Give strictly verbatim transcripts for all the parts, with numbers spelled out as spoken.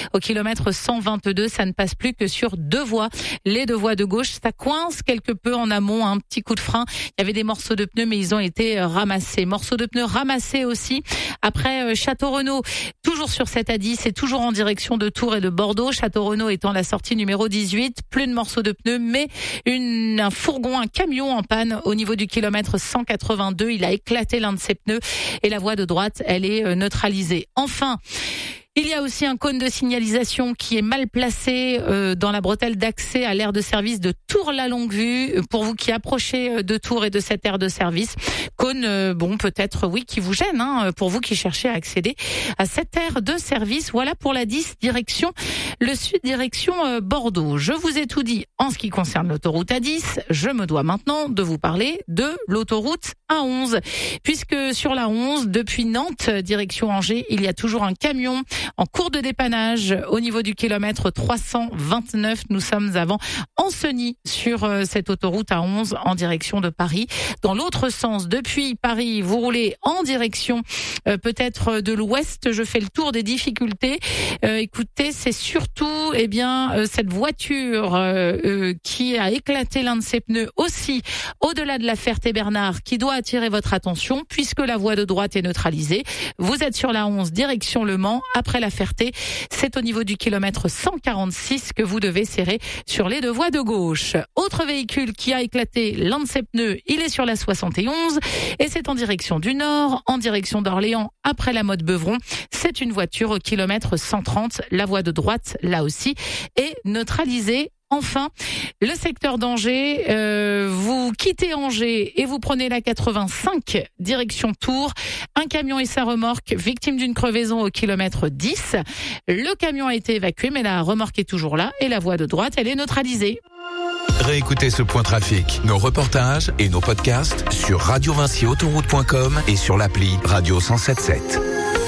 Au kilomètre cent vingt-deux, ça ne passe plus que sur deux voies. Les deux voies de gauche, ça coince quelque peu en amont, un petit coup de frein. Il y avait des morceaux de pneus, mais ils ont été ramassés. Morceaux de pneus ramassés aussi après Château-Renaud. Toujours sur cette A dix et toujours en direction de Tours et de Bordeaux. Château-Renaud étant la sortie numéro dix-huit. Plus de morceaux de pneus, mais une, un fourgon, un camion en panne au niveau du kilomètre cent quatre-vingt-deux. Il a éclaté l'un de ses pneus et la voie de droite, elle est neutralisée. Enfin, il y a aussi un cône de signalisation qui est mal placé euh, dans la bretelle d'accès à l'aire de service de Tours-la-Longue-Vue. Pour vous qui approchez de Tours et de cette aire de service, cône, euh, bon, peut-être, oui, qui vous gêne, hein, pour vous qui cherchez à accéder à cette aire de service. Voilà pour la dix, direction le sud, direction euh, Bordeaux. Je vous ai tout dit en ce qui concerne l'autoroute A dix. Je me dois maintenant de vous parler de l'autoroute A onze. Puisque sur la onze, depuis Nantes, direction Angers, il y a toujours un camion en cours de dépannage au niveau du kilomètre trois cent vingt-neuf. Nous sommes avant Ancenis sur euh, cette autoroute A onze en direction de Paris. Dans l'autre sens, depuis Paris, vous roulez en direction euh, peut-être de l'ouest. Je fais le tour des difficultés. Euh, écoutez, c'est surtout eh bien euh, cette voiture euh, euh, qui a éclaté l'un de ses pneus aussi au-delà de la Ferté-Bernard qui doit attirer votre attention puisque la voie de droite est neutralisée. Vous êtes sur la onze direction Le Mans. Après la Ferté, c'est au niveau du kilomètre cent quarante-six que vous devez serrer sur les deux voies de gauche. Autre véhicule qui a éclaté l'un de ses pneus, il est sur la soixante et onze et c'est en direction du nord, en direction d'Orléans après la Motte Beuvron. C'est une voiture au kilomètre cent trente. La voie de droite, là aussi, est neutralisée. Enfin, le secteur d'Angers, euh, vous quittez Angers et vous prenez la quatre-vingt-cinq direction Tours. Un camion et sa remorque victime d'une crevaison au kilomètre dix. Le camion a été évacué, mais la remorque est toujours là et la voie de droite, elle est neutralisée. Réécoutez ce point trafic, nos reportages et nos podcasts sur radio vinci autoroute point com et sur l'appli Radio cent sept sept.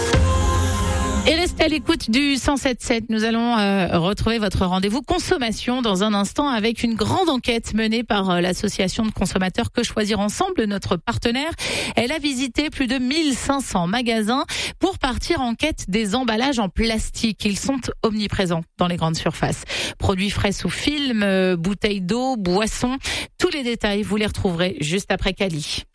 Et restez à l'écoute du cent sept sept. Nous allons euh, retrouver votre rendez-vous consommation dans un instant avec une grande enquête menée par euh, l'association de consommateurs Que Choisir Ensemble, notre partenaire. Elle a visité plus de mille cinq cents magasins pour partir en quête des emballages en plastique. Ils sont omniprésents dans les grandes surfaces. Produits frais sous film, euh, bouteilles d'eau, boissons. Tous les détails, vous les retrouverez juste après Cali.